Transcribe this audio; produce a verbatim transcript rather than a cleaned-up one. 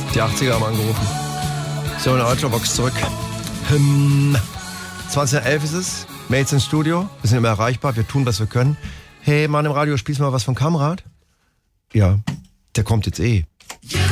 Die achtziger haben angerufen. So, in der Ultravox zurück. Hm. zwanzig Uhr elf ist es. Mails ins Studio. Wir sind immer erreichbar. Wir tun, was wir können. Hey, Mann im Radio, spielst du mal was von Kamrat? Ja, der kommt jetzt eh.